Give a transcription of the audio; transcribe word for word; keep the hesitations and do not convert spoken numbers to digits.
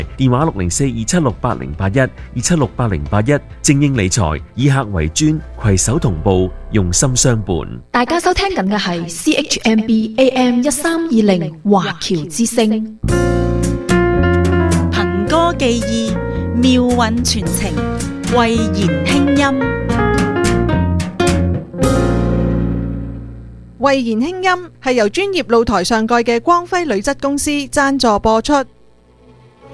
電話六零四二七六八零八一二七六八零八一，精英理財以客為尊，攜手同步，用心相伴。 大家收聽緊嘅係 C H M B A M 一三二零華僑之聲， 憑歌寄意，妙韻傳情，慧言輕音。 慧言輕音係由專業露台上蓋嘅光輝鋁質公司贊助播出。